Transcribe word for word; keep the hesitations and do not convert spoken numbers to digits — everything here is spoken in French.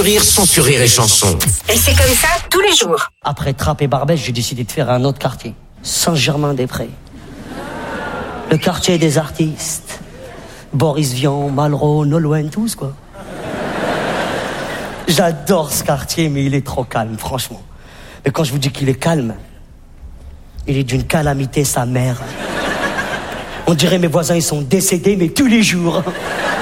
Rire sans sourire et chanson. Et c'est comme ça tous les jours. Après Trappes et Barbès, j'ai décidé de faire un autre quartier. Saint-Germain-des-Prés. Le quartier des artistes. Boris Vian, Malraux, Nolwenn, tous quoi. J'adore ce quartier, mais il est trop calme, franchement. Mais quand je vous dis qu'il est calme, il est d'une calamité sa mère. On dirait mes voisins, ils sont décédés, mais tous les jours.